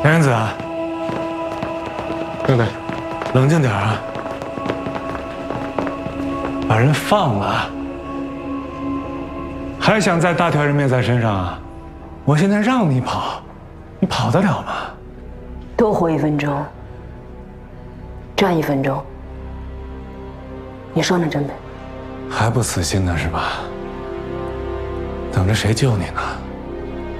梁元子啊， 等等， 冷静点啊！把人放了，还想再大条人命在身上啊？我现在让你跑，你跑得了吗？ 多活1分钟，站1分钟，你说呢，真北？ 还不死心呢是吧？等着谁救你呢？